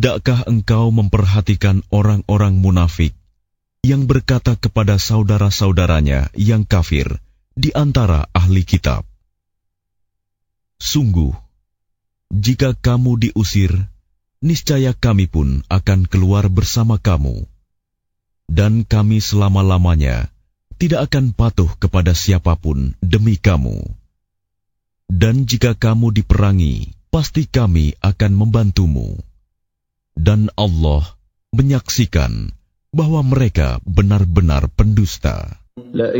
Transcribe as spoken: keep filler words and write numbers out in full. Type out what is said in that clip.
Tidakkah engkau memperhatikan orang-orang munafik yang berkata kepada saudara-saudaranya yang kafir di antara ahli kitab, "Sungguh, jika kamu diusir, niscaya kami pun akan keluar bersama kamu, dan kami selama-lamanya tidak akan patuh kepada siapapun demi kamu. Dan jika kamu diperangi, pasti kami akan membantumu. Dan Allah menyaksikan bahwa mereka benar-benar pendusta."